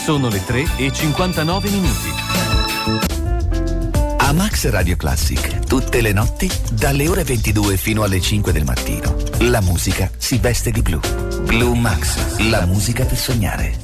Sono le 3:59. A Max Radio Classic, tutte le notti, dalle ore 22 fino alle 5 del mattino, la musica si veste di blu. Blu Max, la musica per sognare.